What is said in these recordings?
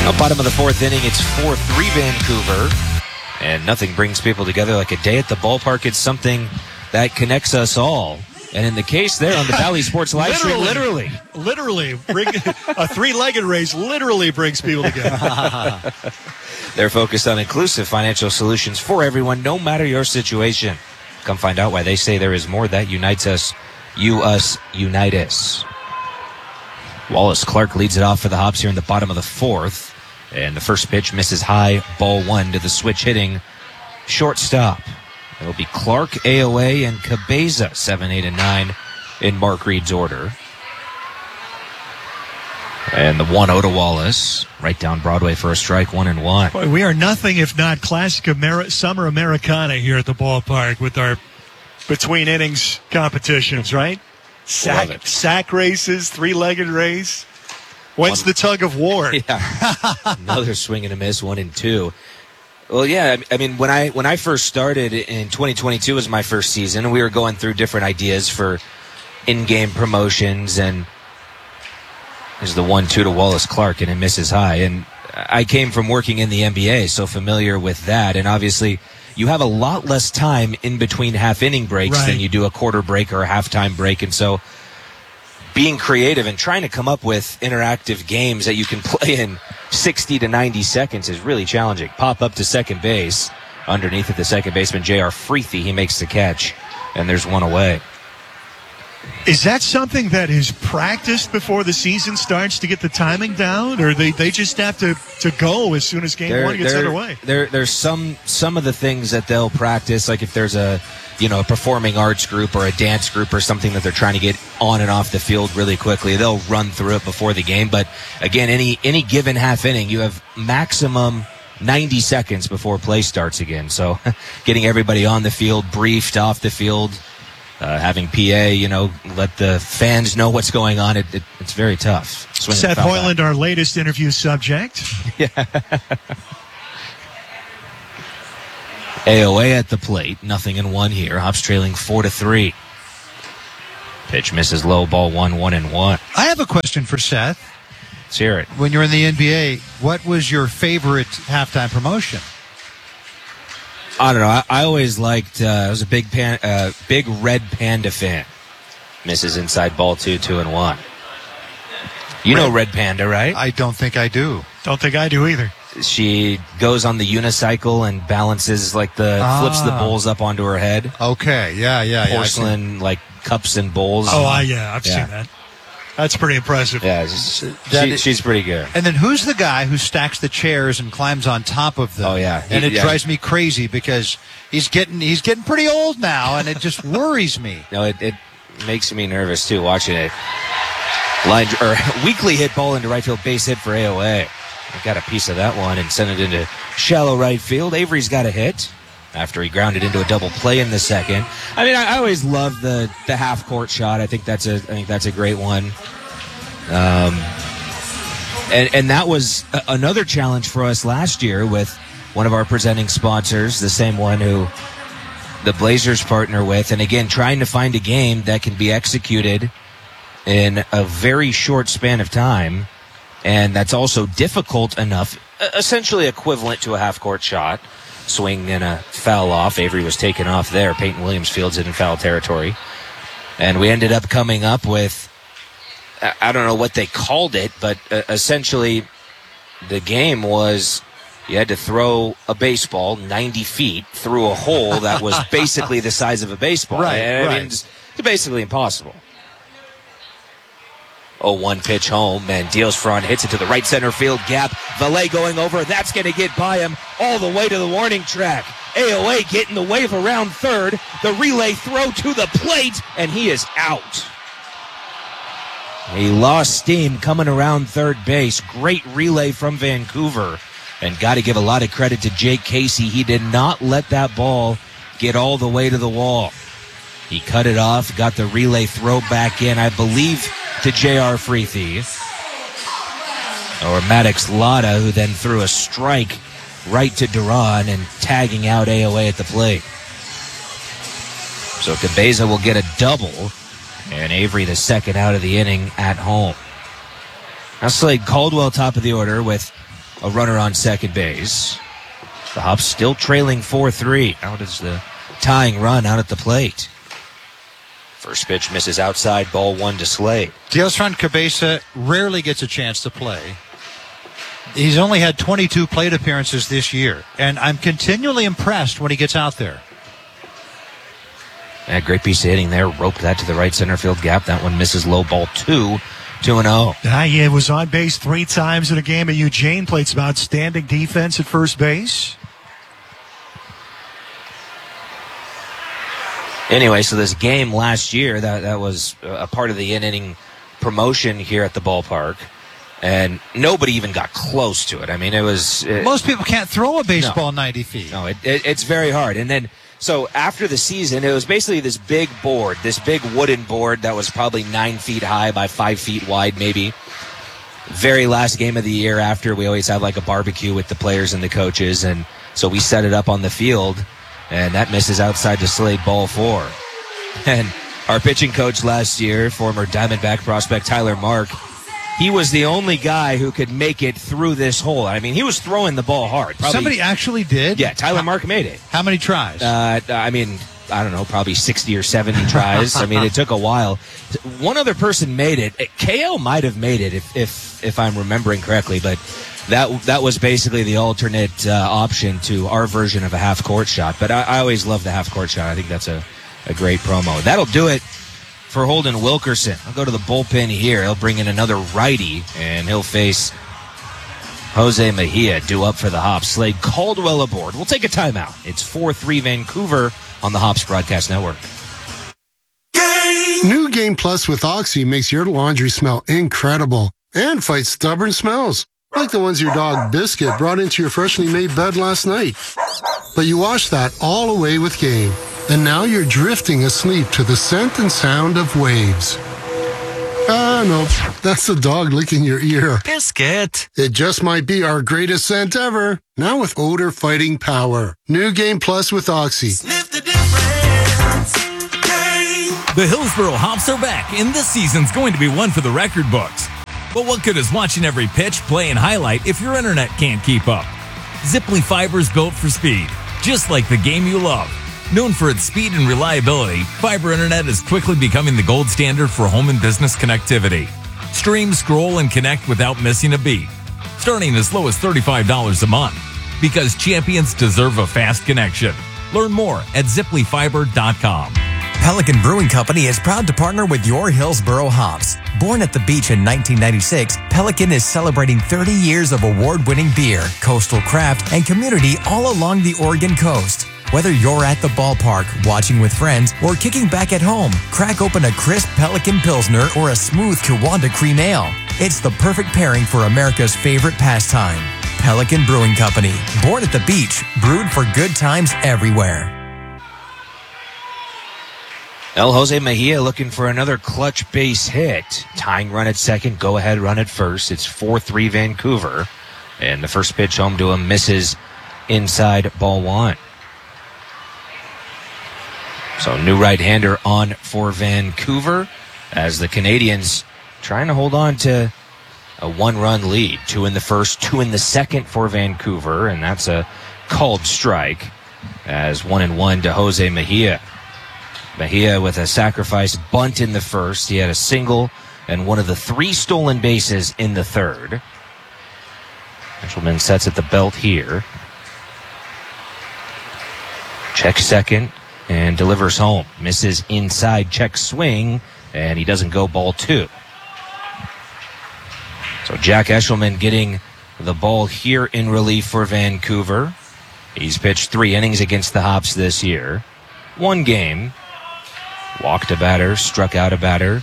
Now, bottom of the fourth inning, it's 4-3 Vancouver. And nothing brings people together like a day at the ballpark. It's something that connects us all. And in the case there on the Valley Sports live stream, literally. A three-legged race literally brings people together. They're focused on inclusive financial solutions for everyone, no matter your situation. Come find out why they say there is more that unites us. You, us, unite us. Wallace Clark leads it off for the Hops here in the bottom of the fourth. And the first pitch misses high, ball one to the switch hitting shortstop. It'll be Clark, AOA, and Cabeza, 7, 8, and 9 in Mark Reed's order. And the 1-0 to Wallace, right down Broadway for a strike, 1-1. Boy, we are nothing if not classic summer Americana here at the ballpark with our between innings competitions, right? Sack races, three-legged race. When's the tug of war? Yeah. Another swing and a miss, 1 and 2. Well, yeah, I mean, when I first started in 2022 was my first season, and we were going through different ideas for in-game promotions, and there's the 1-2 to Wallace Clark, and it misses high. And I came from working in the NBA, so familiar with that, and obviously you have a lot less time in between half-inning breaks than you do a quarter break or a halftime break, and so being creative and trying to come up with interactive games that you can play in 60 to 90 seconds is really challenging. Pop up to second base. Underneath it, the second baseman, J.R. Freethy, he makes the catch, and there's one away. Is that something that is practiced before the season starts to get the timing down, or they just have to go as soon as game one gets underway? There's some of the things that they'll practice, like if there's a performing arts group or a dance group or something that they're trying to get on and off the field really quickly, they'll run through it before the game. But again, any given half inning, you have maximum 90 seconds before play starts again. So getting everybody on the field, briefed off the field, having PA, let the fans know what's going on. It's very tough. Seth Hoyland, our latest interview subject. Yeah. AOA at the plate, 0-1 here. Hops trailing 4-3. Pitch misses low, ball 1-1-1. I have a question for Seth. Let's hear it. When you're in the NBA, what was your favorite halftime promotion? I don't know. I always liked. I was a big Red Panda fan. Misses inside ball 2-1. You know Red Panda, right? I don't think I do. Don't think I do either. She goes on the unicycle and balances flips the bowls up onto her head. Okay, yeah. Porcelain cups and bowls. Oh, I've seen that. That's pretty impressive. Yeah, she's pretty good. And then who's the guy who stacks the chairs and climbs on top of them? Oh yeah, and it drives me crazy because he's getting pretty old now, and it just worries me. No, it makes me nervous too watching it. Weakly hit ball into right field, base hit for AOA. I got a piece of that one and sent it into shallow right field. Avery's got a hit after he grounded into a double play in the second. I mean, I always love the half court shot. I think that's a great one. And that was another challenge for us last year with one of our presenting sponsors, the same one who the Blazers partner with. And again, trying to find a game that can be executed in a very short span of time. And that's also difficult enough, essentially equivalent to a half-court shot. Swing and a foul off. Avery was taken off there. Peyton Williams fields it in foul territory. And we ended up coming up with, I don't know what they called it, but essentially the game was you had to throw a baseball 90 feet through a hole that was basically the size of a baseball. Right. I mean, it's basically impossible. 0-1 pitch home, and Diaz-Fran hits it to the right center field gap. Valet going over. That's going to get by him all the way to the warning track. AOA getting the wave around third. The relay throw to the plate, and he is out. He lost steam coming around third base. Great relay from Vancouver. And got to give a lot of credit to Jake Casey. He did not let that ball get all the way to the wall. He cut it off, got the relay throw back in, I believe, to J.R. Freethy. Or Maddox Lotta, who then threw a strike right to Duran and tagging out AOA at the plate. So Cabeza will get a double, and Avery the second out of the inning at home. Now Slade Caldwell top of the order with a runner on second base. The Hops still trailing 4-3. Out is the tying run out at the plate. First pitch misses outside, ball 1 to Slade. Teosfran Cabeza rarely gets a chance to play. He's only had 22 plate appearances this year, and I'm continually impressed when he gets out there. A great piece of hitting there. Roped that to the right center field gap. That one misses low, ball 2-0. He was on base 3 times in a game at Eugene. Played some outstanding defense at first base. Anyway, so this game last year, that was a part of the inning promotion here at the ballpark, and nobody even got close to it. I mean, it was... Most people can't throw a baseball 90 feet. No, it's very hard. And then, so after the season, it was basically this big board, this big wooden board that was probably 9 feet high by 5 feet wide, maybe. Very last game of the year after, we always have like a barbecue with the players and the coaches, and so we set it up on the field. And that misses outside to Slade, ball 4. And our pitching coach last year, former Diamondback prospect Tyler Mark, he was the only guy who could make it through this hole. I mean, he was throwing the ball hard. Somebody actually did? Yeah, Tyler Mark made it. How many tries? I don't know, probably 60 or 70 tries. I mean, it took a while. One other person made it. KO might have made it, if I'm remembering correctly, but... That was basically the alternate option to our version of a half-court shot. But I always love the half-court shot. I think that's a great promo. That'll do it for Holden Wilkerson. I'll go to the bullpen here. He'll bring in another righty, and he'll face Jose Mejia, due up for the Hops. Slade Caldwell aboard. We'll take a timeout. It's 4-3 Vancouver on the Hops Broadcast Network. New Game Plus with Oxy makes your laundry smell incredible and fights stubborn smells. Like the ones your dog Biscuit brought into your freshly made bed last night. But you washed that all away with Game. And now you're drifting asleep to the scent and sound of waves. No, that's the dog licking your ear. Biscuit. It just might be our greatest scent ever. Now with odor fighting power. New Game Plus with Oxy. Sniff the difference. The Hillsboro Hops are back, and this season's going to be one for the record books. But what good is watching every pitch, play, and highlight if your internet can't keep up? Ziply Fiber's built for speed, just like the game you love. Known for its speed and reliability, fiber internet is quickly becoming the gold standard for home and business connectivity. Stream, scroll, and connect without missing a beat. Starting as low as $35 a month. Because champions deserve a fast connection. Learn more at ziplyfiber.com. Pelican Brewing Company is proud to partner with your Hillsboro Hops. Born at the beach in 1996, Pelican is celebrating 30 years of award-winning beer, coastal craft, and community all along the Oregon coast. Whether you're at the ballpark, watching with friends, or kicking back at home, crack open a crisp Pelican Pilsner or a smooth Kiwanda Cream Ale. It's the perfect pairing for America's favorite pastime. Pelican Brewing Company. Born at the beach, brewed for good times everywhere. El Jose Mejia looking for another clutch base hit. Tying run at second, go-ahead run at first. It's 4-3 Vancouver. And the first pitch home to him misses inside, ball 1. So new right-hander on for Vancouver as the Canadians trying to hold on to a 1-run lead. 2 in the first, 2 in the second for Vancouver, and that's a called strike as 1-1 to Jose Mejia. Mejia with a sacrifice bunt in the first. He had a single and one of the 3 stolen bases in the third. Eshelman sets at the belt here. Check second and delivers home. Misses inside, check swing, and he doesn't go, ball 2. So Jack Eshelman getting the ball here in relief for Vancouver. He's pitched 3 innings against the Hops this year. 1 game. Walked a batter, struck out a batter,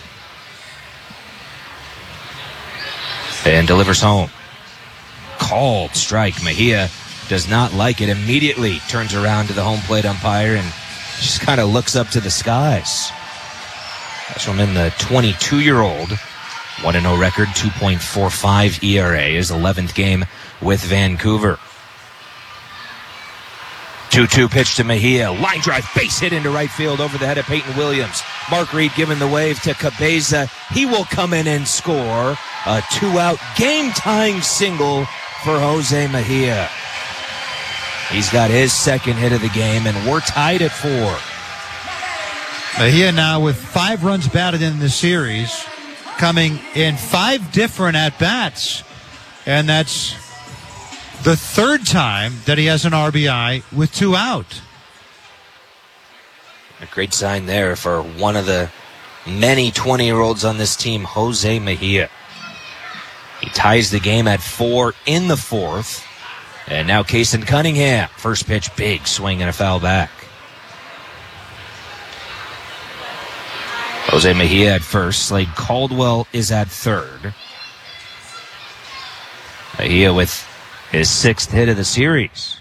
and delivers home. Called strike. Mejia does not like it. Immediately turns around to the home plate umpire and just kind of looks up to the skies. Eshelman, the 22-year-old, 1-0 record, 2.45 ERA, his 11th game with Vancouver. 2-2 pitch to Mejia. Line drive, base hit into right field over the head of Peyton Williams. Mark Reed giving the wave to Cabeza. He will come in and score a 2-out game-tying single for Jose Mejia. He's got his second hit of the game, and we're tied at 4. Mejia now with 5 runs batted in the series, coming in 5 different at-bats. And that's the 3rd time that he has an RBI with 2 out. A great sign there for one of the many 20-year-olds on this team, Jose Mejia. He ties the game at 4 in the 4th. And now Kason Cunningham. First pitch, big swing and a foul back. Jose Mejia at first. Slade Caldwell is at third. Mejia with his 6th hit of the series.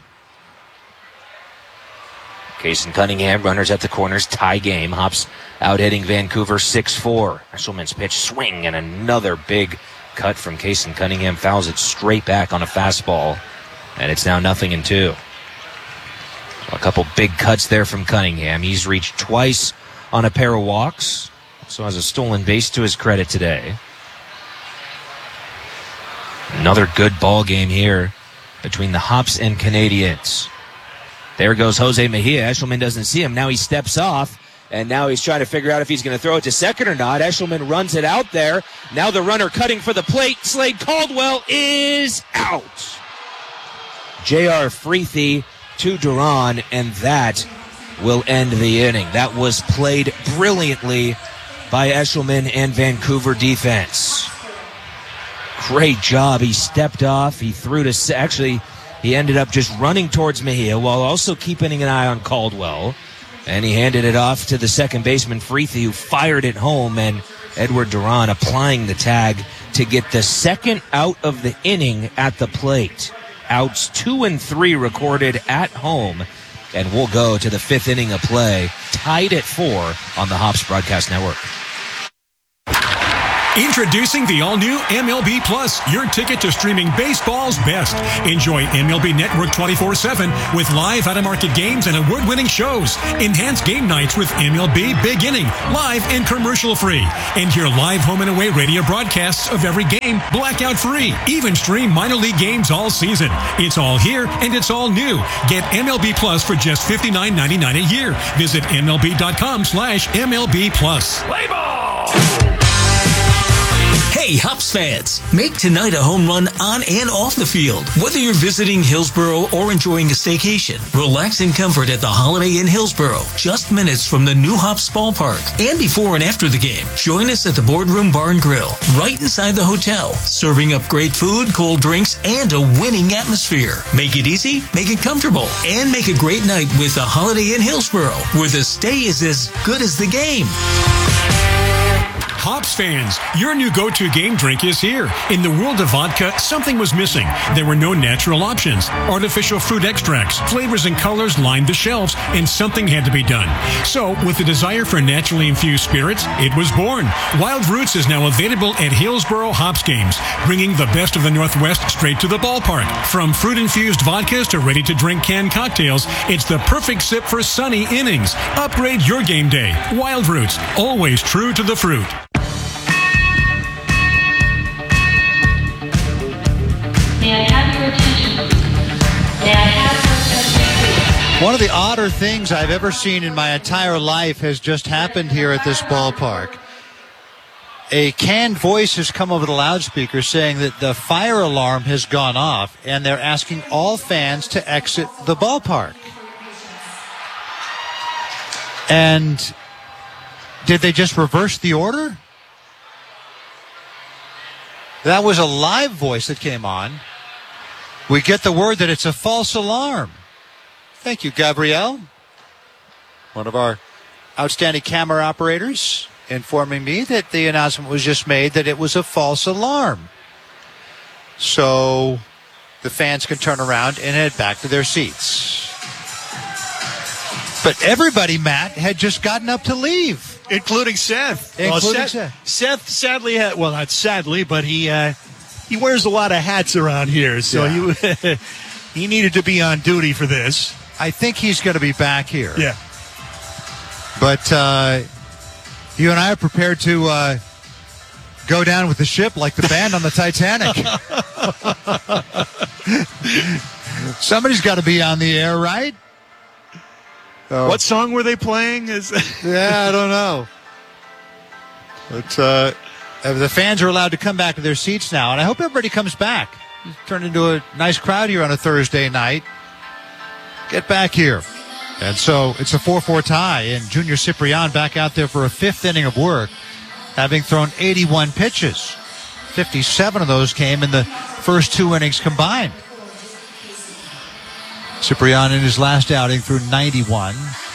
Kason Cunningham, runners at the corners, tie game. Hops out hitting Vancouver 6-4. Eshelman's pitch, swing, and another big cut from Kason Cunningham. Fouls it straight back on a fastball. And it's now 0-2. So a couple big cuts there from Cunningham. He's reached twice on a pair of walks. Also has a stolen base to his credit today. Another good ball game here between the Hops and Canadians. There goes Jose Mejia. Eshelman doesn't see him. Now he steps off, and now he's trying to figure out if he's going to throw it to second or not. Eshelman runs it out there. Now the runner cutting for the plate. Slade Caldwell is out. J.R. Freethy to Duran, and that will end the inning. That was played brilliantly by Eshelman and Vancouver defense. Great job. He stepped off. He threw to... Actually, he ended up just running towards Mejia while also keeping an eye on Caldwell. And he handed it off to the second baseman, Freethy, who fired it home. And Edward Duran applying the tag to get the second out of the inning at the plate. Outs 2 and 3 recorded at home, and we'll go to the 5th inning of play, tied at 4 on the Hops Broadcast Network. Introducing the all-new MLB Plus, your ticket to streaming baseball's best. Enjoy MLB Network 24/7 with live out-of-market games and award-winning shows. Enhance game nights with MLB Big Inning, live and commercial-free. And hear live home and away radio broadcasts of every game, blackout-free. Even stream minor league games all season. It's all here and it's all new. Get MLB Plus for just $59.99 a year. Visit MLB.com/MLB Plus. Play ball! Hey, Hops fans, make tonight a home run on and off the field. Whether you're visiting Hillsboro or enjoying a staycation, relax in comfort at the Holiday Inn Hillsboro, just minutes from the new Hops ballpark. And before and after the game, join us at the Boardroom Bar and Grill, right inside the hotel, serving up great food, cold drinks, and a winning atmosphere. Make it easy, make it comfortable, and make a great night with the Holiday Inn Hillsboro, where the stay is as good as the game. Hops fans, your new go-to game drink is here. In the world of vodka, something was missing. There were no natural options. Artificial fruit extracts, flavors, and colors lined the shelves, and something had to be done. So, with the desire for naturally infused spirits, it was born. Wild Roots is now available at Hillsboro Hops games, bringing the best of the Northwest straight to the ballpark. From fruit-infused vodkas to ready-to-drink canned cocktails, it's the perfect sip for sunny innings. Upgrade your game day. Wild Roots, always true to the fruit. May I have your attention? May I have your attention? One of the odder things I've ever seen in my entire life has just happened here at this ballpark. A canned voice has come over the loudspeaker saying that the fire alarm has gone off and they're asking all fans to exit the ballpark. And did they just reverse the order? That was a live voice that came on. We get the word that it's a false alarm. Thank you, Gabrielle, one of our outstanding camera operators, informing me that the announcement was just made that it was a false alarm. So the fans can turn around and head back to their seats. But everybody, Matt, had just gotten up to leave. Including Seth. Seth sadly, well, not sadly, but he wears a lot of hats around here, so yeah. he needed to be on duty for this. I think he's going to be back here. Yeah. But you and I are prepared to go down with the ship like the band on the Titanic. Somebody's got to be on the air, right? What song were they playing? Yeah, I don't know. But the fans are allowed to come back to their seats now, and I hope everybody comes back. It's turned into a nice crowd here on a Thursday night. Get back here. And so it's a 4-4 tie, and Junior Ciprian back out there for a fifth inning of work, having thrown 81 pitches. 57 of those came in the first 2 innings combined. Ciprian in his last outing threw 91.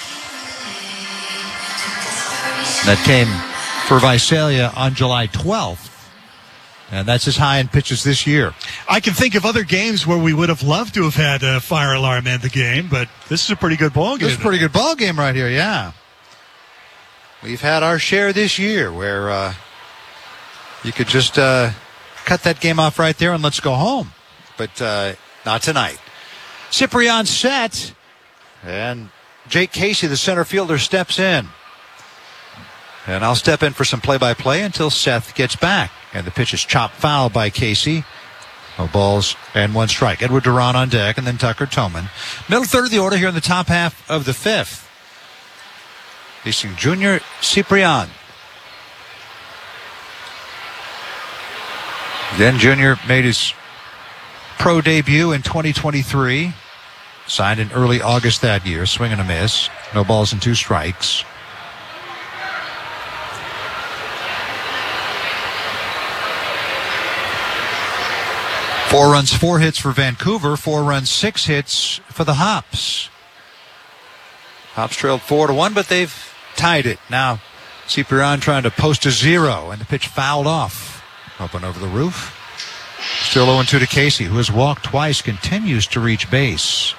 That came for Visalia on July 12th. And that's his high in pitches this year. I can think of other games where we would have loved to have had a fire alarm end the game, but this is a pretty good ball game. This is a pretty good ball game right here, yeah. We've had our share this year where you could just cut that game off right there and let's go home. But not tonight. Ciprian set, and Jake Casey, the center fielder, steps in. And I'll step in for some play-by-play until Seth gets back. And the pitch is chopped foul by Casey. No balls and 1 strike. Edward Duran on deck, and then Tucker Toman. Middle third of the order here in the top half of the 5th. Facing Junior Ciprian. Then Junior made his pro debut in 2023. Signed in early August that year. Swing and a miss. No balls and 2 strikes. Four runs, 4 hits for Vancouver. 4 runs, 6 hits for the Hops. Hops trailed 4-1, but they've tied it. Now, Ciprian trying to post a 0, and the pitch fouled off. Up and over the roof. Still 0-2 to Casey, who has walked twice, continues to reach base.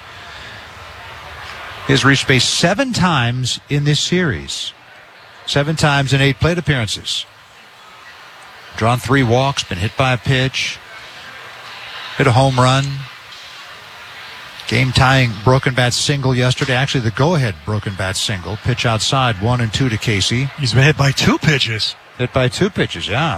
He has reached base 7 times in this series. 7 times in 8 plate appearances. Drawn 3 walks, been hit by a pitch. Hit a home run. Game-tying broken bat single yesterday. Actually, the go-ahead broken bat single. Pitch outside, 1-2 to Casey. He's been hit by 2 pitches. Hit by 2 pitches, yeah.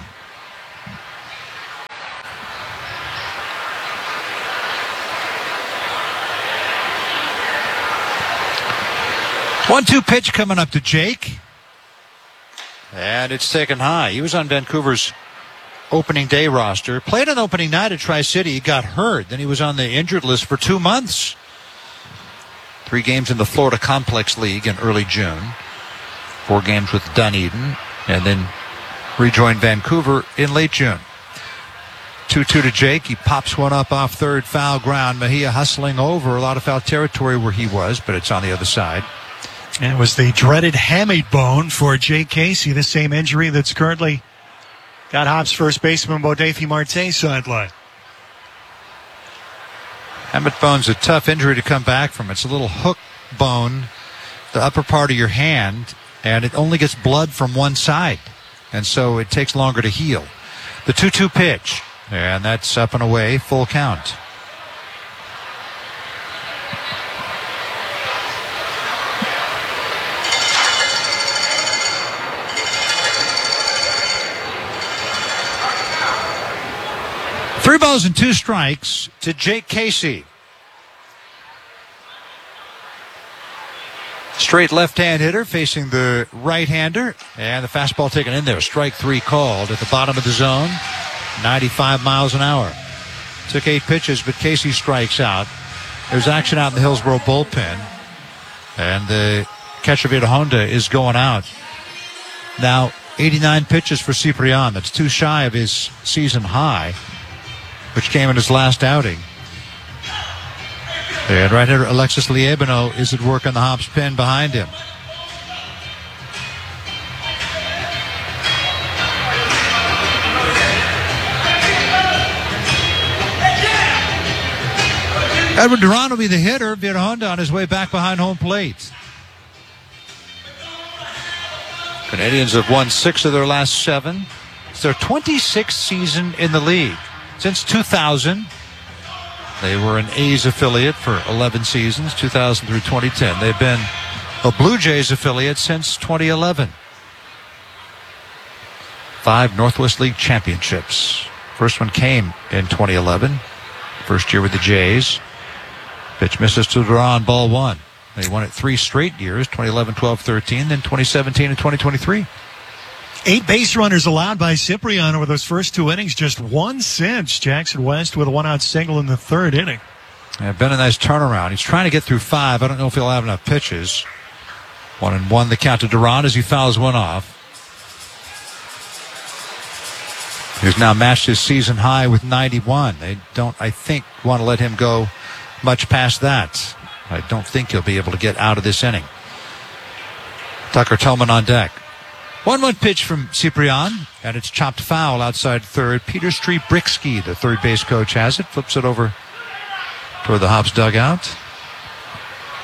One-two pitch coming up to Jake. And it's taken high. He was on Vancouver's opening day roster. Played on opening night at Tri-City. He got hurt. Then he was on the injured list for 2 months. 3 games in the Florida Complex League in early June. 4 games with Dunedin. And then rejoined Vancouver in late June. 2-2 to Jake. He pops one up off third, foul ground. Mejia hustling over. A lot of foul territory where he was, but it's on the other side. And it was the dreaded hamate bone for Jake Casey, the same injury that's currently got Hops first baseman Bodefi Marte sidelined. Hamate bone's a tough injury to come back from. It's a little hook bone, the upper part of your hand, and it only gets blood from one side. And so it takes longer to heal. The 2-2 pitch, and that's up and away, full count. Three balls and 2 strikes to Jake Casey. Straight left-hand hitter facing the right-hander. And the fastball taken in there. Strike 3 called at the bottom of the zone. 95 miles an hour. Took 8 pitches, but Casey strikes out. There's action out in the Hillsboro bullpen. And the catcher Vita Honda is going out. Now, 89 pitches for Ciprian. That's 2 shy of his season high, which came in his last outing. And right-hander Alexis Liebano is at work on the Hops pen behind him. Edward Duran will be the hitter. Vita Honda on his way back behind home plate. Canadians have won 6 of their last 7. It's their 26th season in the league. Since 2000, they were an A's affiliate for 11 seasons, 2000 through 2010. They've been a Blue Jays affiliate since 2011. 5 Northwest League championships. First one came in 2011. First year with the Jays. Pitch misses to Duran, ball one. They won it 3 straight years, 2011, 12, 13, then 2017 and 2023. 8 base runners allowed by Ciprian over those first 2 innings, just 1 since. Jackson West with a 1-out single in the 3rd inning. Yeah, been a nice turnaround. He's trying to get through 5. I don't know if he'll have enough pitches. 1-1 the count to Duran as he fouls one off. He's now matched his season high with 91. They don't, I think, want to let him go much past that. I don't think he'll be able to get out of this inning. Tucker Tillman on deck. 1-1 pitch from Ciprian, and it's chopped foul outside third. Peter Street Bricksky, the third base coach, has it. Flips it over toward the Hops dugout.